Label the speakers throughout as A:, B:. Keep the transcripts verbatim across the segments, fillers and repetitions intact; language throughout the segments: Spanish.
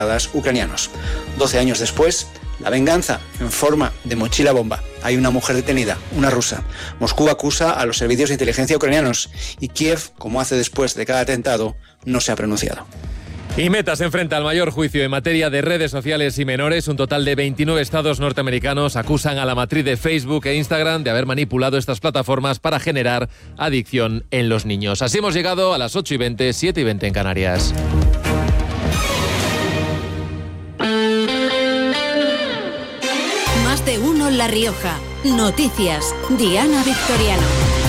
A: ucranianos. doce años después, la venganza en forma de mochila bomba. Hay una mujer detenida, una rusa. Moscú acusa a los servicios de inteligencia ucranianos y Kiev, como hace después de cada atentado, no se ha pronunciado.
B: Y Meta se enfrenta al mayor juicio en materia de redes sociales y menores. Un total de veintinueve estados norteamericanos acusan a la matriz de Facebook e Instagram de haber manipulado estas plataformas para generar adicción en los niños. Así hemos llegado a las ocho y veinte, siete y veinte en Canarias.
C: Más de uno La Rioja. Noticias. Diana Victoriano.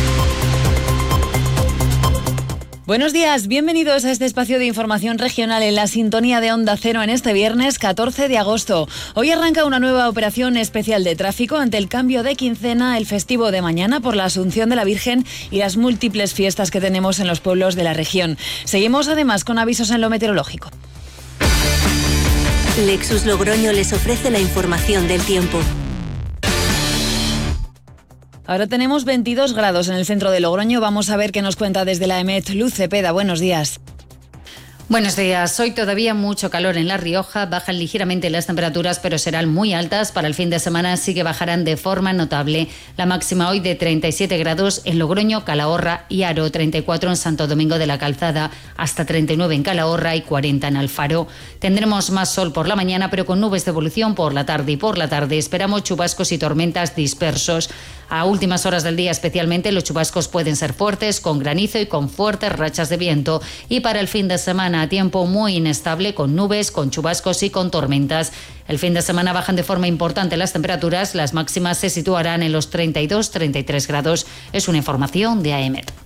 D: Buenos días, bienvenidos a este espacio de información regional en la sintonía de Onda Cero en este viernes catorce de agosto. Hoy arranca una nueva operación especial de tráfico ante el cambio de quincena, el festivo de mañana por la Asunción de la Virgen y las múltiples fiestas que tenemos en los pueblos de la región. Seguimos además con avisos en lo meteorológico.
C: Lexus Logroño les ofrece la información del tiempo.
D: Ahora tenemos veintidós grados en el centro de Logroño. Vamos a ver qué nos cuenta desde la EMET. Luz Cepeda, buenos días.
E: Buenos días. Hoy todavía mucho calor en La Rioja, bajan ligeramente las temperaturas, pero serán muy altas. Para el fin de semana sí que bajarán de forma notable. La máxima hoy de treinta y siete grados en Logroño, Calahorra y Haro, treinta y cuatro en Santo Domingo de la Calzada, hasta treinta y nueve en Calahorra y cuarenta en Alfaro. Tendremos más sol por la mañana, pero con nubes de evolución por la tarde y por la tarde esperamos chubascos y tormentas dispersos. A últimas horas del día especialmente los chubascos pueden ser fuertes, con granizo y con fuertes rachas de viento. Y para el fin de semana, tiempo muy inestable, con nubes, con chubascos y con tormentas. El fin de semana bajan de forma importante las temperaturas, las máximas se situarán en los treinta y dos a treinta y tres grados. Es una información de A E M E T.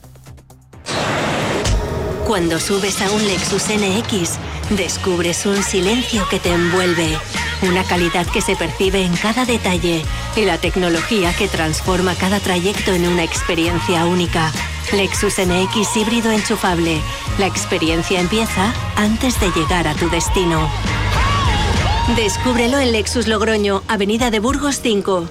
C: Cuando subes a un Lexus N X, descubres un silencio que te envuelve, una calidad que se percibe en cada detalle y la tecnología que transforma cada trayecto en una experiencia única. Lexus N X híbrido enchufable. La experiencia empieza antes de llegar a tu destino. Descúbrelo en Lexus Logroño, Avenida de Burgos cinco.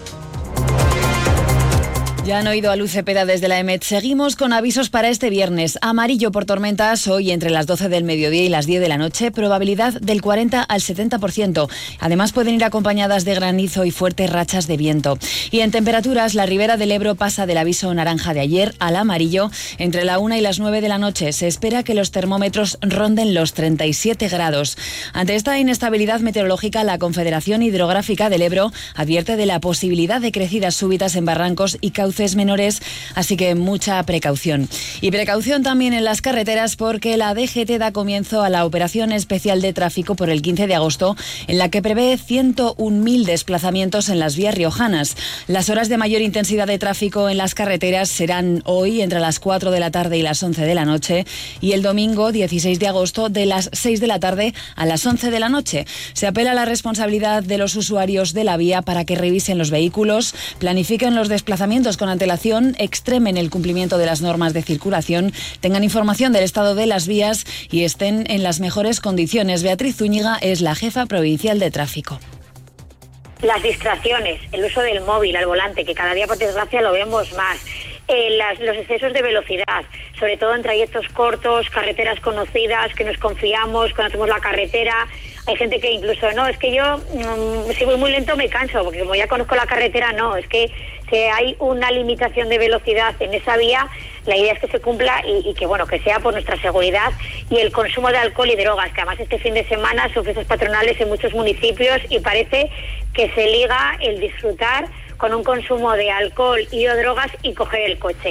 D: Ya han oído a Luz Cepeda desde la EMET. Seguimos con avisos para este viernes. Amarillo por tormentas hoy entre las doce del mediodía y las diez de la noche. Probabilidad del cuarenta al setenta por ciento. Además pueden ir acompañadas de granizo y fuertes rachas de viento. Y en temperaturas, la Ribera del Ebro pasa del aviso naranja de ayer al amarillo. Entre la una y las nueve de la noche se espera que los termómetros ronden los treinta y siete grados. Ante esta inestabilidad meteorológica, la Confederación Hidrográfica del Ebro advierte de la posibilidad de crecidas súbitas en barrancos y cauces menores, así que mucha precaución. Y precaución también en las carreteras porque la D G T da comienzo a la operación especial de tráfico por el quince de agosto, en la que prevé ciento un mil desplazamientos en las vías riojanas. Las horas de mayor intensidad de tráfico en las carreteras serán hoy entre las cuatro de la tarde y las once de la noche y el domingo dieciséis de agosto de las seis de la tarde a las once de la noche. Se apela a la responsabilidad de los usuarios de la vía para que revisen los vehículos, planifiquen los desplazamientos con antelación, extremen el cumplimiento de las normas de circulación, tengan información del estado de las vías y estén en las mejores condiciones. Beatriz Zúñiga es la jefa provincial de tráfico.
F: Las distracciones, el uso del móvil al volante, que cada día por desgracia lo vemos más. Eh, las, los excesos de velocidad, sobre todo en trayectos cortos, carreteras conocidas, que nos confiamos, conocemos la carretera. Hay gente que incluso, no, es que yo, mmm, si voy muy lento me canso, porque como ya conozco la carretera, no, es que si hay una limitación de velocidad en esa vía, la idea es que se cumpla y, y que, bueno, que sea por nuestra seguridad. Y el consumo de alcohol y drogas, que además este fin de semana son fiestas patronales en muchos municipios y parece que se liga el disfrutar con un consumo de alcohol y o drogas y coger el coche.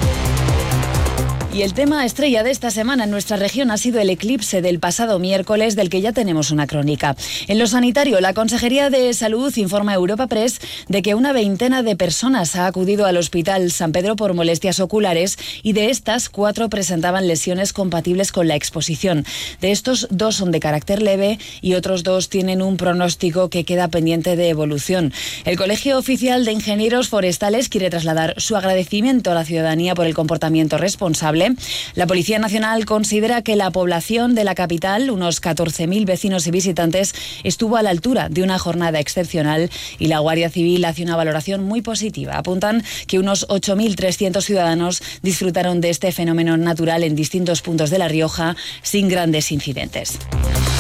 D: Y el tema estrella de esta semana en nuestra región ha sido el eclipse del pasado miércoles, del que ya tenemos una crónica. En lo sanitario, la Consejería de Salud informa a Europa Press de que una veintena de personas ha acudido al Hospital San Pedro por molestias oculares y de estas, cuatro presentaban lesiones compatibles con la exposición. De estos, dos son de carácter leve y otros dos tienen un pronóstico que queda pendiente de evolución. El Colegio Oficial de Ingenieros Forestales quiere trasladar su agradecimiento a la ciudadanía por el comportamiento responsable. La Policía Nacional considera que la población de la capital, unos catorce mil vecinos y visitantes, estuvo a la altura de una jornada excepcional y la Guardia Civil hace una valoración muy positiva. Apuntan que unos ocho mil trescientos ciudadanos disfrutaron de este fenómeno natural en distintos puntos de La Rioja sin grandes incidentes.